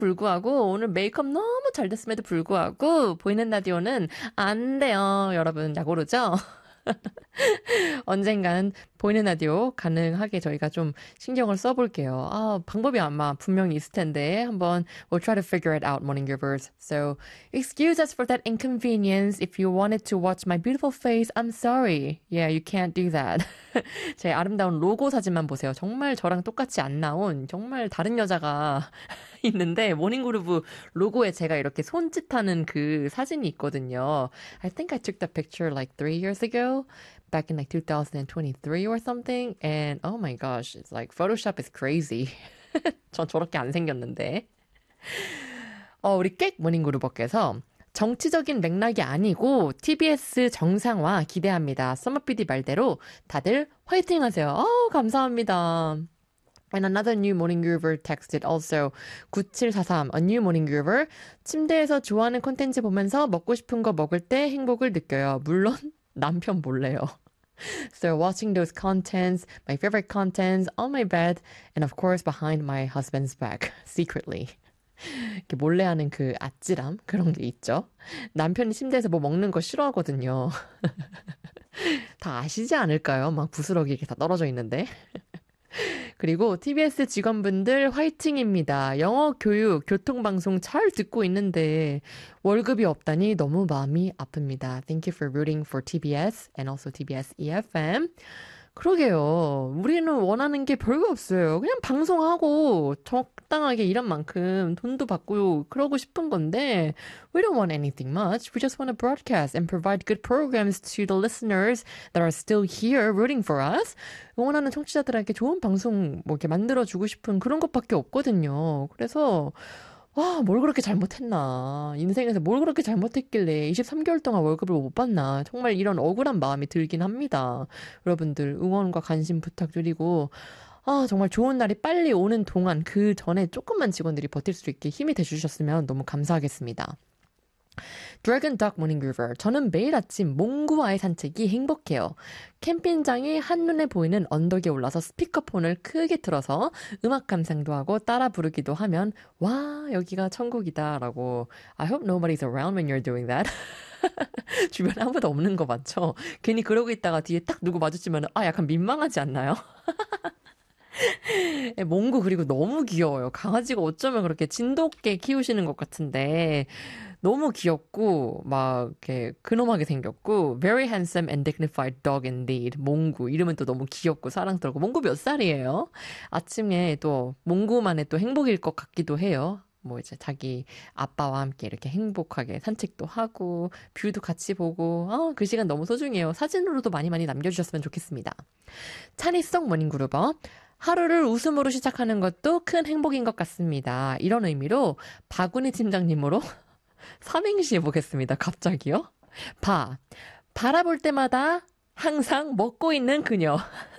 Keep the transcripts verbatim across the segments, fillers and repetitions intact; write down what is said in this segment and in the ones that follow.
불구하고 오늘 메이크업 너무 잘 됐음에도 불구하고 보이는 라디오는 안 돼요. 여러분 야고르죠? 언젠간 보이는 라디오 가능하게 저희가 좀 신경을 써볼게요. 아, 방법이 아마 분명히 있을 텐데 한번 we'll try to figure it out, morning givers. So excuse us for that inconvenience. If you wanted to watch my beautiful face, I'm sorry. Yeah, you can't do that. 제 아름다운 로고 사진만 보세요. 정말 저랑 똑같이 안 나온 정말 다른 여자가 있는데 모닝그루브 로고에 제가 이렇게 손짓하는 그 사진이 있거든요. I think I took that picture like three years ago, back in like twenty twenty-three or something. And oh my gosh, it's like Photoshop is crazy. 전 저렇게 안 생겼는데. 어, 우리 객 모닝그루버께서 정치적인 맥락이 아니고 티비에스 정상화 기대합니다. 써머피디 말대로 다들 화이팅 하세요. 어, 감사합니다. And another new morning groover texted also 구칠사삼, a new morning groover. 침대에서 좋아하는 콘텐츠 보면서 먹고 싶은 거 먹을 때 행복을 느껴요. 물론 남편 몰래요. So watching those contents, my favorite contents on my bed, and of course behind my husband's back, secretly. 이렇게 몰래 하는 그 아찔함 그런 게 있죠. 남편이 침대에서 뭐 먹는 거 싫어하거든요. 다 아시지 않을까요? 막 부스러기 이렇게 다 떨어져 있는데. 그리고 티비에스 직원분들 화이팅입니다. 영어 교육, 교통방송 잘 듣고 있는데 월급이 없다니 너무 마음이 아픕니다. Thank you for rooting for 티비에스 and also 티비에스 이에프엠. 그러게요. 우리는 원하는 게 별거 없어요. 그냥 방송하고 적당하게 일한 만큼 돈도 받고 그러고 싶은 건데 we don't want anything much. We just want to broadcast and provide good programs to the listeners that are still here rooting for us. 응원하는 청취자들에게 좋은 방송 뭐 이렇게 만들어주고 싶은 그런 것밖에 없거든요. 그래서 와, 뭘 그렇게 잘못했나. 인생에서 뭘 그렇게 잘못했길래 이십삼 개월 동안 월급을 못 받나. 정말 이런 억울한 마음이 들긴 합니다. 여러분들 응원과 관심 부탁드리고 아, 정말 좋은 날이 빨리 오는 동안 그 전에 조금만 직원들이 버틸 수 있게 힘이 돼주셨으면 너무 감사하겠습니다. Dragon Duck Morning Groover. 저는 매일 아침 몽구와의 산책이 행복해요. 캠핑장이 한눈에 보이는 언덕에 올라서 스피커폰을 크게 틀어서 음악 감상도 하고 따라 부르기도 하면 와, 여기가 천국이다 라고. I hope nobody's around when you're doing that. 주변에 아무도 없는 거 맞죠? 괜히 그러고 있다가 뒤에 딱 누구 마주치면 아, 약간 민망하지 않나요? 몽구 그리고 너무 귀여워요. 강아지가 어쩌면 그렇게 진도 있게 키우시는 것 같은데 너무 귀엽고 막 이렇게 근엄하게 생겼고 very handsome and dignified dog indeed. 몽구 이름은 또 너무 귀엽고 사랑스럽고 몽구 몇 살이에요? 아침에 또 몽구만의 또 행복일 것 같기도 해요. 뭐 이제 자기 아빠와 함께 이렇게 행복하게 산책도 하고 뷰도 같이 보고 아, 그 시간 너무 소중해요. 사진으로도 많이 많이 남겨주셨으면 좋겠습니다. 찬이송 모닝그루버 하루를 웃음으로 시작하는 것도 큰 행복인 것 같습니다. 이런 의미로 박은희 팀장님으로 삼행시 해보겠습니다. 갑자기요? 바, 바라볼 때마다 항상 먹고 있는 그녀.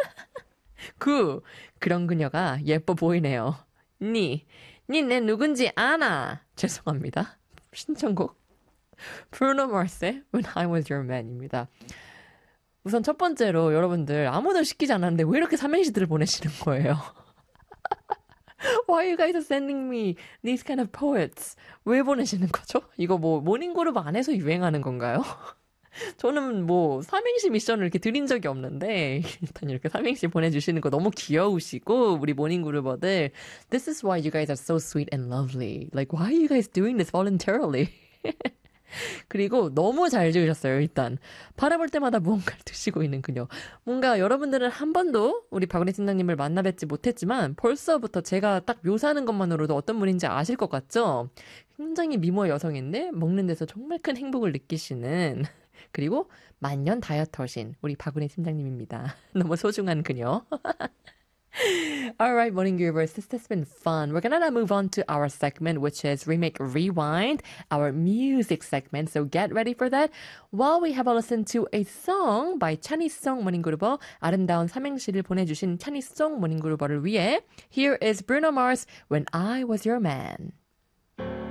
구, 그런 그녀가 예뻐 보이네요. 니, 니 내 누군지 아나. 죄송합니다. 신청곡 Bruno Mars의 When I Was Your Man입니다. 우선 첫 번째로 여러분들 아무도 시키지 않았는데 왜 이렇게 삼행시들을 보내시는 거예요? Why are you guys sending me these kind of poets? 왜 보내시는 거죠? 이거 뭐 모닝그룹 안에서 유행하는 건가요? 저는 뭐 삼행시 미션을 이렇게 드린 적이 없는데 일단 이렇게 삼행시 보내주시는 거 너무 귀여우시고 우리 모닝그룹어들 This is why you guys are so sweet and lovely. Like why are you guys doing this voluntarily? 그리고 너무 잘 지으셨어요. 일단 바라볼 때마다 무언가를 드시고 있는 그녀. 뭔가 여러분들은 한 번도 우리 박은희 팀장님을 만나 뵙지 못했지만 벌써부터 제가 딱 묘사하는 것만으로도 어떤 분인지 아실 것 같죠? 굉장히 미모 여성인데 먹는 데서 정말 큰 행복을 느끼시는 그리고 만년 다이어터신 우리 박은희 팀장님입니다. 너무 소중한 그녀. Alright, Morning Groovers, this has been fun. We're gonna now move on to our segment, which is Remake Rewind, our music segment. So get ready for that. While we have a listen to a song by 찬이송 모닝그루버, 아름다운 삼행시를 보내주신 찬이송 모닝그루버를 위해, here is Bruno Mars, When I Was Your Man.